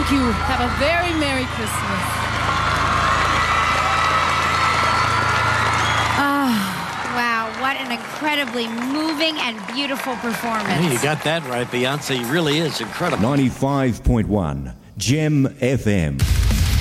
Thank you. Have a very Merry Christmas. Wow, what an incredibly moving and beautiful performance. Hey, you got that right. Beyonce really is incredible. 95.1 Gem FM.